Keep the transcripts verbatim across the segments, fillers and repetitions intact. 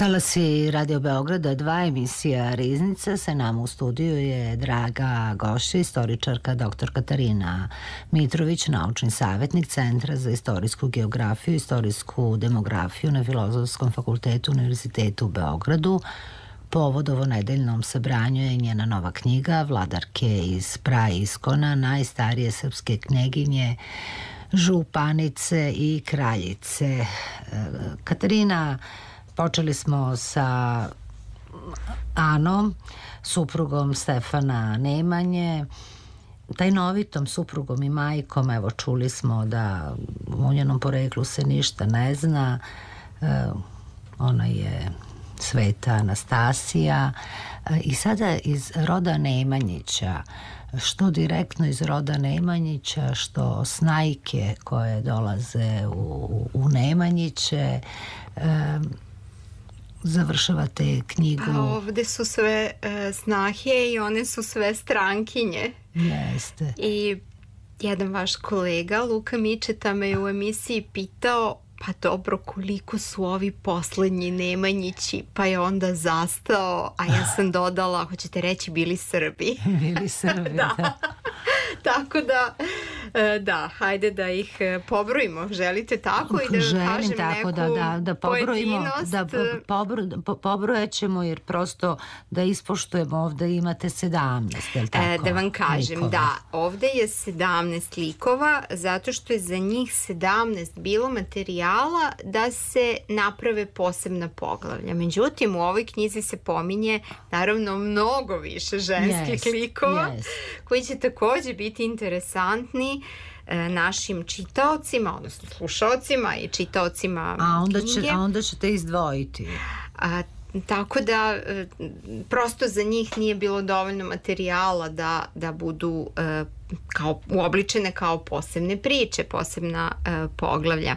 Talasi Radio Beograda, dva emisija Riznica. Sa nama u studiju je draga gošća, istoričarka dr Katarina Mitrović, naučni savjetnik Centra za istorijsku geografiju i istorijsku demografiju na Filozofskom fakultetu Univerzitetu u Beogradu. Povod ovonedeljnom sabranju je njena nova knjiga Vladarke iz praiskona, najstarije srpske kneginje, županice i kraljice. Katarina, počeli smo sa Anom, suprugom Stefana Nemanje, tajnovitom suprugom i majkom. Evo, čuli smo da u njenom poreklu se ništa ne zna. Ona je Sveta Anastasija. I sada iz roda Nemanjića, što direktno iz roda Nemanjića, što snajke koje dolaze u, u Nemanjiće, završavate knjigu. A ovde su sve e, snahe i one su sve strankinje. Jeste. I jedan vaš kolega, Luka Mičeta, me je u emisiji pitao, pa dobro, koliko su ovi poslednji Nemanjići, pa je onda zastao, a ja sam dodala, hoćete reći, bili Srbi. Bili Srbi, da. da. Tako da, da, hajde da ih pobrojimo. Želite tako i da Želim kažem tako neku da, da, da pobrojimo, pojedinost? Da pobro, po, pobrojat ćemo, jer prosto da ispoštujemo, ovde imate sedamnaest, je li tako? E, da vam kažem, likova. Da, ovde je sedamnaest likova, zato što je za njih sedamnaest bilo materijala da se naprave posebna poglavlja. Međutim, u ovoj knjizi se pominje naravno mnogo više ženskih yes, likova, yes. koji će takođe biti interesantni e, našim čitaocima, odnosno slušaocima i čitaocima a onda knjige. Će, a onda ćete izdvojiti. A, tako da e, prosto za njih nije bilo dovoljno materijala da, da budu e, kao, uobličene kao posebne priče, posebna e, poglavlja.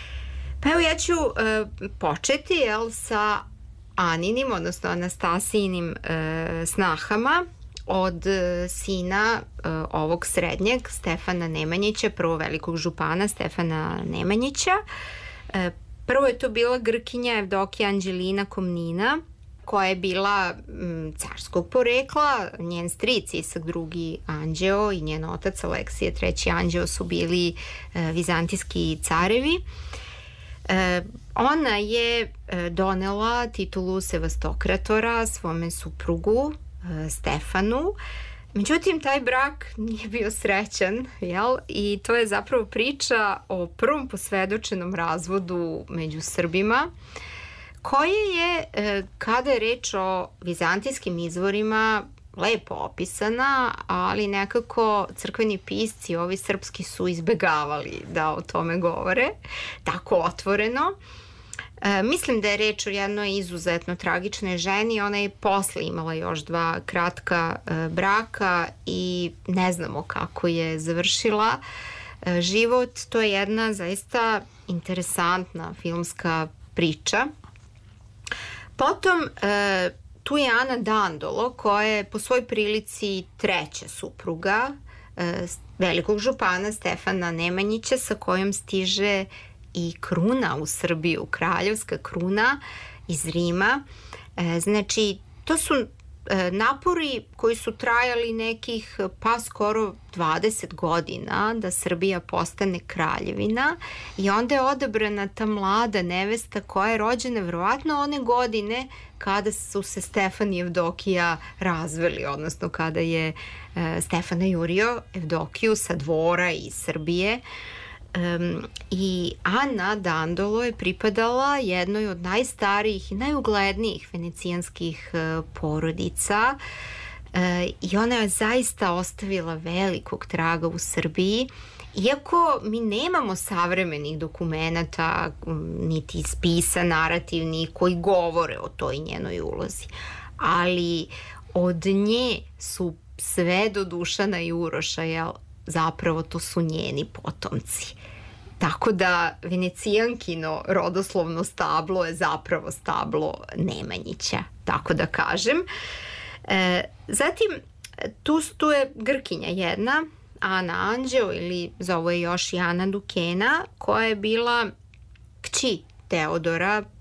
Pa evo, ja ću e, početi jel, sa Aninim, odnosno Anastasijinim e, snahama od sina uh, ovog srednjeg, Stefana Nemanjića, prvo velikog župana Stefana Nemanjića. Uh, prvo je to bila Grkinja Evdokija Anđelina Komnina, koja je bila um, carskog porekla. Njen stric Isak drugi Anđeo i njen otac Aleksije treći Anđeo su bili uh, vizantijski carevi. Uh, ona je uh, donela titulu sevastokratora svome suprugu Stefanu. Međutim, taj brak nije bio srećan, jel? I to je zapravo priča o prvom posvedočenom razvodu među Srbima, koje je, kada je reč o vizantijskim izvorima, lepo opisana, ali nekako crkveni pisci, ovi srpski, su izbegavali da o tome govore tako otvoreno. E, mislim da je reč o jednoj izuzetno tragičnoj ženi. Ona je posle imala još dva kratka e, braka i ne znamo kako je završila e, život. To je jedna zaista interesantna filmska priča. Potom e, tu je Ana Dandolo, koja je po svoj prilici treća supruga e, velikog župana Stefana Nemanjića, sa kojom stiže i kruna u Srbiju, kraljevska kruna iz Rima. E, znači, to su e, napori koji su trajali nekih pa skoro dvadeset godina da Srbija postane kraljevina, i onda je odabrana ta mlada nevesta koja je rođena verovatno one godine kada su se Stefan i Evdokija razveli, odnosno kada je e, Stefan jurio Evdokiju sa dvora iz Srbije. Um, i Ana Dandolo je pripadala jednoj od najstarijih i najuglednijih venecijanskih uh, porodica uh, i ona je zaista ostavila velikog traga u Srbiji, iako mi nemamo savremenih dokumenata niti spisa narativnih koji govore o toj njenoj ulozi, ali od nje su sve do Dušana i Uroša, jel, zapravo to su njeni potomci. Tako da venecijankino rodoslovno stablo je zapravo stablo Nemanjića, tako da kažem. E, zatim, tu, tu je Grkinja jedna, Ana Anđeo, ili zovu je još i Ana Dukena, koja je bila kći Teodora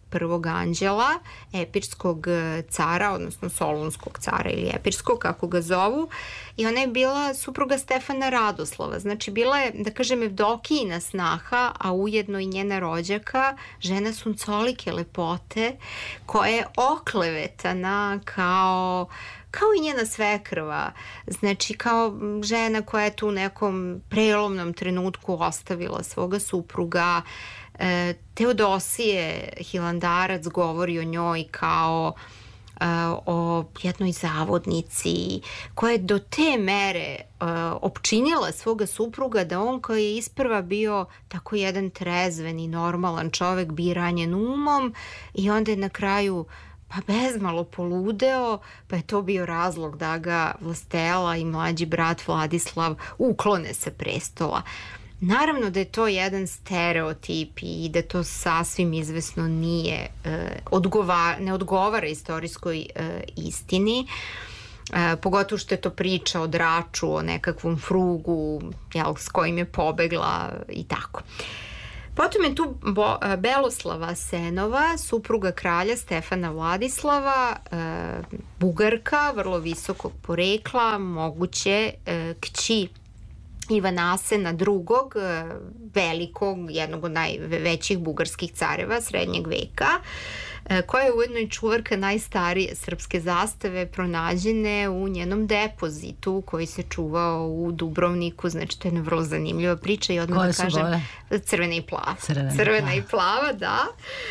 prvog anđela, epirskog cara, odnosno solunskog cara ili epirskog, kako ga zovu, i ona je bila supruga Stefana Radoslava. Znači, bila je, da kažem, Evdokijina snaha, a ujedno i njena rođaka, žena suncolike lepote, koja je oklevetana kao kao i njena svekrva, znači kao žena koja je tu u nekom prelomnom trenutku ostavila svoga supruga. E, Teodosije Hilandarac govori o njoj kao e, o jednoj zavodnici koja je do te mere e, opčinila svoga supruga da on koji je isprva bio tako jedan trezven i normalan čovek, bio ranjen umom i onda je na kraju pa bezmalo poludeo, pa je to bio razlog da ga Vlastela i mlađi brat Vladislav uklone sa prestola. Naravno da je to jedan stereotip i da to sasvim izvesno nije, e, odgova, ne odgovara istorijskoj e, istini, e, pogotovo što je to priča o draču, o nekakvom frugu, jel, s kojim je pobegla i tako. Potom je tu Bo, Beloslava Senova, supruga kralja Stefana Vladislava, e, Bugarka, vrlo visokog porekla, moguće e, kći Ivanasena drugog, e, velikog, jednog od najvećih bugarskih careva srednjeg veka, e, koja je ujedno i čuvarka najstarije srpske zastave pronađene u njenom depozitu koji se čuvao u Dubrovniku. Znači, to je jedna vrlo zanimljiva priča i odmah Koje da kažem boje? Crvena i plava. Crvena, Crvena i plava. i plava, da.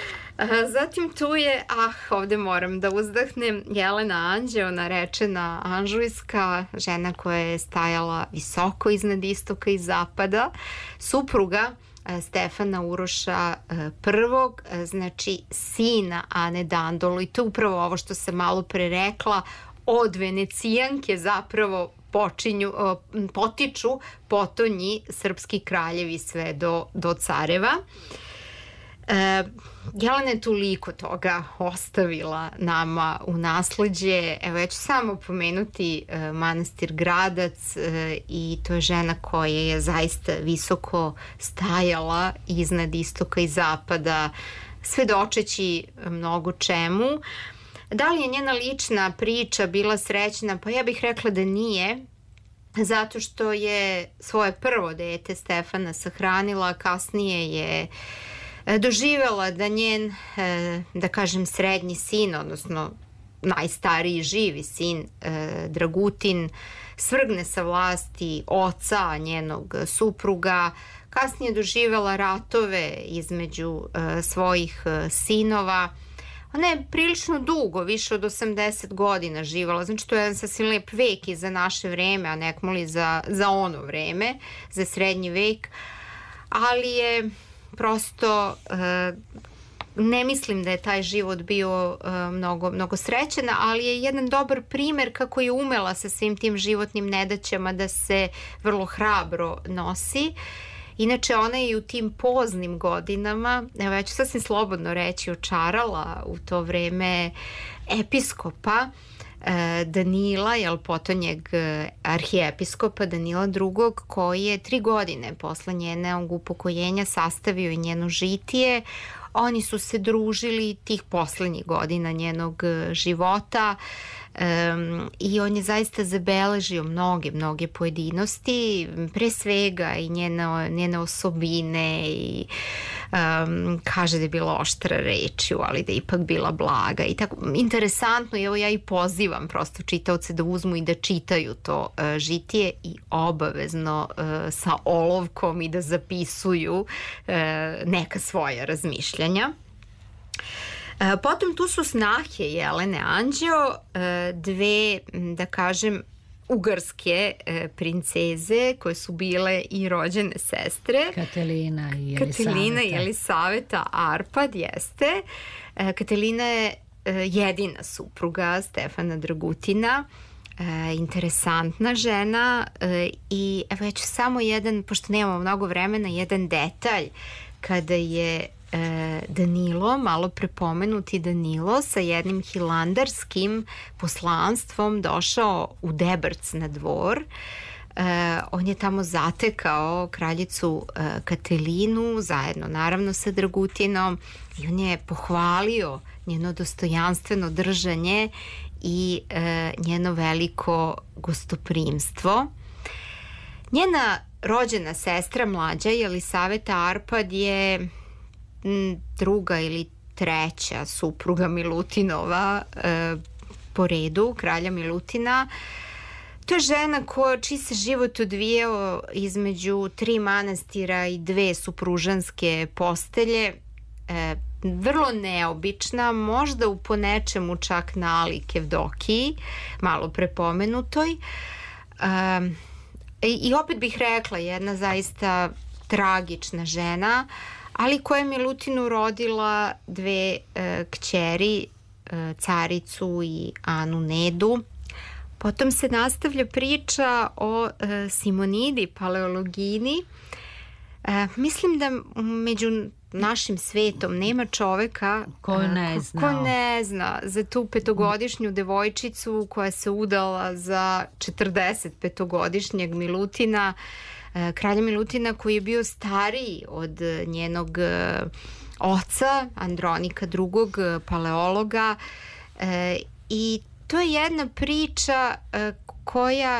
Zatim tu je, ah, ovde moram da uzdahnem, Jelena Anđeo, narečena Anžujska, žena koja je stajala visoko iznad istoka i zapada, supruga Stefana Uroša prvog, znači sina Ane Dandolo, i to je upravo ovo što sam malo pre rekla, od Venecijanke zapravo počinju, potiču potonji srpski kraljevi sve do, do careva. E, Jelena je toliko toga ostavila nama u nasleđe. Evo, ja ću samo pomenuti e, manastir Gradac, e, i to je žena koja je zaista visoko stajala iznad istoka i zapada, svedočeći mnogo čemu. Da li je njena lična priča bila srećna? Pa ja bih rekla da nije, zato što je svoje prvo dete Stefana sahranila, kasnije je doživela da njen, da kažem, srednji sin, odnosno najstariji živi sin, Dragutin, svrgne sa vlasti oca njenog supruga. Kasnije doživela ratove između svojih sinova. Ona je prilično dugo, više od osamdeset godina živala, znači to je jedan sasvim lep vek i za naše vreme, a nekmoli za, za ono vreme, za srednji vek, ali je prosto, ne mislim da je taj život bio mnogo, mnogo srećen, ali je jedan dobar primer kako je umela sa svim tim životnim nedaćama da se vrlo hrabro nosi. Inače, ona je i u tim poznim godinama, evo ja ću sasvim slobodno reći, očarala u to vreme episkopa Danila, jel, potonjeg arhijepiskopa Danila drugog, koji je tri godine posle njenog upokojenja sastavio i njeno žitije. Oni su se družili tih poslednjih godina njenog života. Um, i on je zaista zabeležio mnoge, mnoge pojedinosti, pre svega i njene, njene osobine, i um, kaže da je bila oštra rečju, ali da je ipak bila blaga i tako. Interesantno, evo ja i pozivam prosto čitaoce da uzmu i da čitaju to uh, žitije i obavezno uh, sa olovkom i da zapisuju uh, neka svoja razmišljanja. Potom tu su snahe Jelene Anđeo, dve, da kažem, ugarske princeze koje su bile i rođene sestre. Katalina i Jelisaveta. Katalina i Jelisaveta Arpad, jeste. Katalina je jedina supruga Stefana Dragutina, interesantna žena, i evo ja ću samo jedan, pošto nemamo mnogo vremena, jedan detalj kada je Danilo, malo prepomenuti Danilo, sa jednim hilandarskim poslanstvom došao u Debrc na dvor. on je tamo zatekao kraljicu Katelinu zajedno naravno sa Dragutinom i on je pohvalio njeno dostojanstveno držanje i njeno veliko gostoprimstvo. Njena rođena sestra mlađa Jelisaveta Arpad je druga ili treća supruga Milutinova e, po redu, kralja Milutina. To je žena ko, čiji se život odvijao između tri manastira i dve supružanske postelje. E, vrlo neobična, možda u ponečemu čak nalik Evdokiji, malo prepomenutoj. E, i, I opet bih rekla, jedna zaista tragična žena, ali koja je Milutinu rodila dve e, kćeri, e, caricu i Anu Nedu. Potom se nastavlja priča o e, Simonidi, paleologini. E, mislim da među našim svetom nema čoveka ko ne zna, ko ne zna za tu petogodišnju devojčicu koja se udala za četrdesetpetogodišnjeg Milutina, kralja Milutina koji je bio stariji od njenog oca Andronika drugog, paleologa, i to je jedna priča koja